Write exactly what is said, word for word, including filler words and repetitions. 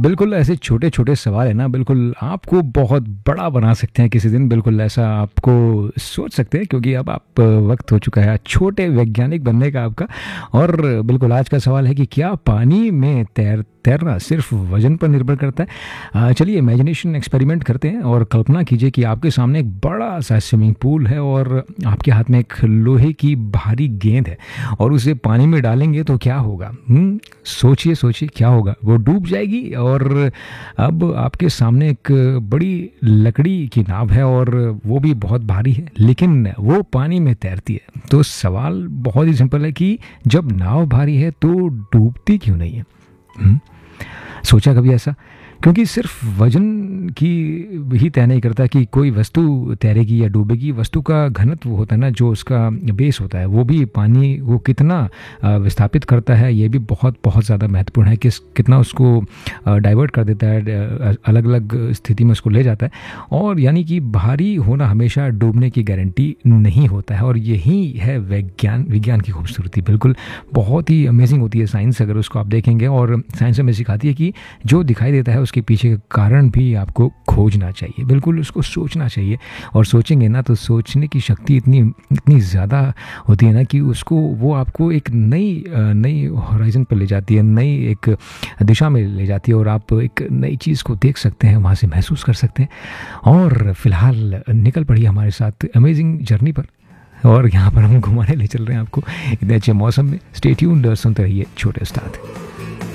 बिल्कुल ऐसे छोटे-छोटे सवाल है ना, बिल्कुल आपको बहुत बड़ा बना सकते हैं किसी दिन, बिल्कुल ऐसा आपको सोच सकते हैं, क्योंकि अब आप वक्त हो चुका है छोटे वैज्ञानिक बनने का आपका। और बिल्कुल आज का सवाल है कि क्या पानी में तैर तैरना सिर्फ वजन पर निर्भर करता है? अ, चलिए इमेजिनेशन एक्सपेरिमेंट करते हैं और कल्पना कीजिए कि आपके सामने एक बड़ा सा स्विमिंग पूल है और आपके हाथ में एक लोहे की भारी गेंद है और उसे पानी में डालेंगे तो क्या होगा? हम्म, सोचिए सोचिए क्या होगा? वो डूब जाएगी। और अब आपके सामने एक बड़ी लकड़ी की नाव है और वो भी बहुत भारी है, लेकिन वो पानी में तैरती है। तो सवाल बहुत ही सिंपल है कि जब नाव भारी है तो डूबती क्यों नहीं है? हम्म, सोचा कभी ऐसा? क्योंकि सिर्फ वजन की ही तय नहीं करता कि कोई वस्तु तैरेगी या डूबेगी। वस्तु का घनत्व होता है ना, जो उसका बेस होता है, वो भी पानी वो कितना अ, विस्थापित करता है, ये भी बहुत बहुत ज़्यादा महत्वपूर्ण है। किस कितना उसको डाइवर्ट कर देता है, अलग अलग स्थिति में उसको ले जाता है। और यानी कि भारी होना हमेशा डूबने की गारंटी नहीं होता है। और यही है विज्ञान विज्ञान की खूबसूरती। बिल्कुल बहुत ही अमेजिंग होती है साइंस, अगर उसको आप देखेंगे। और साइंस हमें सिखाती है कि जो दिखाई देता है उसके पीछे का कारण भी आपको खोजना चाहिए, बिल्कुल उसको सोचना चाहिए। और सोचेंगे ना तो सोचने की शक्ति इतनी इतनी ज़्यादा होती है ना कि उसको वो आपको एक नई अ, नई हॉराइजन पर ले जाती है, नई एक दिशा में ले जाती है और आप एक नई चीज़ को देख सकते हैं, वहाँ से महसूस कर सकते हैं। और फिलहाल निकल पड़ी हमारे साथ अमेजिंग जर्नी पर, और यहाँ पर हम घुमाने ले चल रहे हैं आपको इतने अच्छे मौसम में। स्टे ट्यून्ड और सुनते रहिए छोटे उस्ताद।